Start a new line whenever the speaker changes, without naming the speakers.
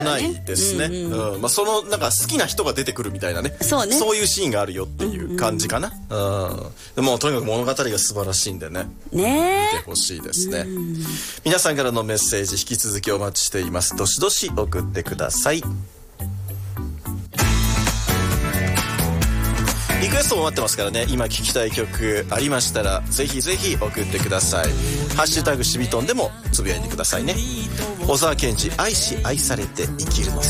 ないですね。まあそのなんか好きな人が出てくるみたいなね。
そうね。
そういうシーンがあるよっていう感じかな。でもとにかく物語が素晴らしいんでね。
ね
見てほしいですね。皆さんからのメッセージ引き続きお待ちしています。どしどし送ってください。リクエストも待ってますからね。今聴きたい曲ありましたらぜひぜひ送ってください。ハッシュタグしびとんでもつぶやいてくださいね。小沢健二、愛し愛されて生きるのさ。